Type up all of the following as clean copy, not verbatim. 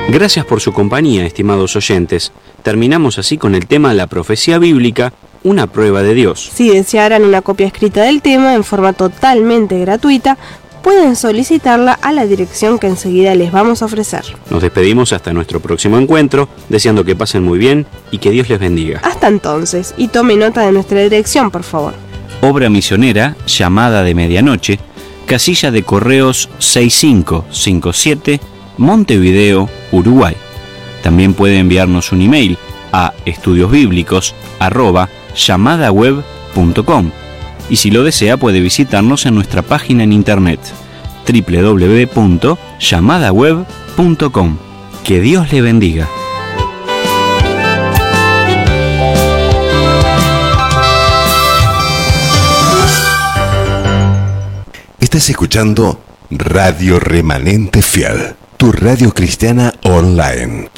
Gracias por su compañía, estimados oyentes. Terminamos así con el tema La profecía bíblica, una prueba de Dios. Si desearan una copia escrita del tema en forma totalmente gratuita, pueden solicitarla a la dirección que enseguida les vamos a ofrecer. Nos despedimos hasta nuestro próximo encuentro, deseando que pasen muy bien y que Dios les bendiga. Hasta entonces, y tome nota de nuestra dirección, por favor. Obra misionera, Llamada de Medianoche, casilla de correos 6557, Montevideo, Uruguay. También puede enviarnos un email a estudiosbiblicos@llamadaweb.com y si lo desea puede visitarnos en nuestra página en internet www.llamadaweb.com. Que Dios le bendiga. Estás escuchando Radio Remanente Fiel, tu radio cristiana online,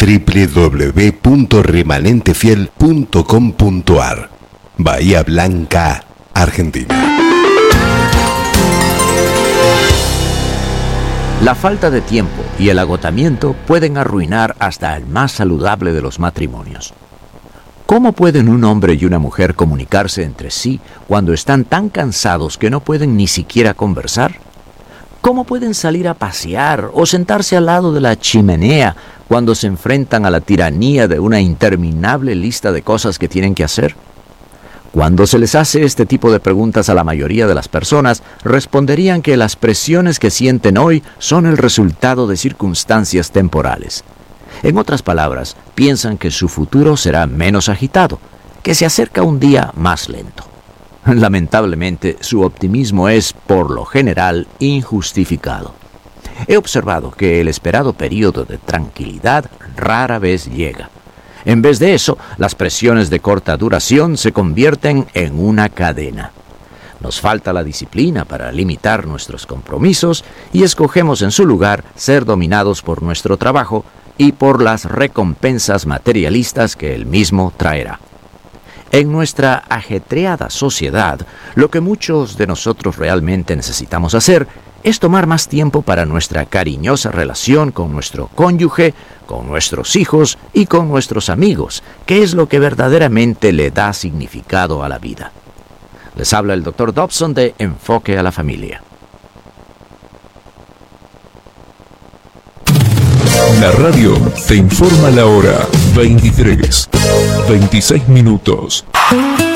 www.remanentefiel.com.ar, Bahía Blanca, Argentina. La falta de tiempo y el agotamiento pueden arruinar hasta el más saludable de los matrimonios. ¿Cómo pueden un hombre y una mujer comunicarse entre sí cuando están tan cansados que no pueden ni siquiera conversar? ¿Cómo pueden salir a pasear o sentarse al lado de la chimenea cuando se enfrentan a la tiranía de una interminable lista de cosas que tienen que hacer? Cuando se les hace este tipo de preguntas a la mayoría de las personas, responderían que las presiones que sienten hoy son el resultado de circunstancias temporales. En otras palabras, piensan que su futuro será menos agitado, que se acerca un día más lento. Lamentablemente, su optimismo es, por lo general, injustificado. He observado que el esperado período de tranquilidad rara vez llega. En vez de eso, las presiones de corta duración se convierten en una cadena. Nos falta la disciplina para limitar nuestros compromisos y escogemos en su lugar ser dominados por nuestro trabajo y por las recompensas materialistas que él mismo traerá. En nuestra ajetreada sociedad, lo que muchos de nosotros realmente necesitamos hacer es tomar más tiempo para nuestra cariñosa relación con nuestro cónyuge, con nuestros hijos y con nuestros amigos, que es lo que verdaderamente le da significado a la vida. Les habla el Dr. Dobson de Enfoque a la Familia. La radio te informa la hora 23, 26 minutos.